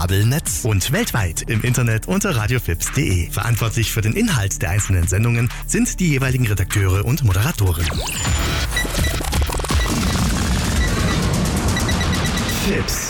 Kabelnetz und weltweit im Internet unter radiofips.de. Verantwortlich für den Inhalt der einzelnen Sendungen sind die jeweiligen Redakteure und Moderatoren. Fips.